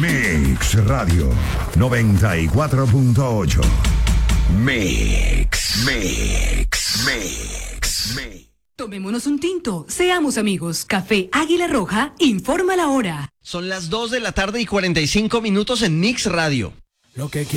Mix Radio 94.8. Mix. Tomémonos un tinto, seamos amigos. Café Águila Roja informa la hora. Son las 2 de la tarde y 45 minutos en Mix Radio. Lo que